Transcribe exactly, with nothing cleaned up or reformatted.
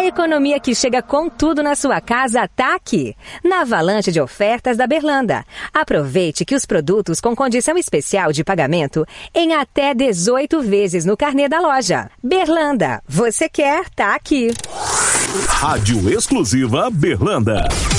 economia que chega com tudo na sua casa tá aqui, na avalanche de ofertas da Berlanda. Aproveite que os produtos com condição especial de pagamento em até dezoito vezes no carnê da loja. Berlanda, você quer, tá aqui. Rádio exclusiva Berlanda.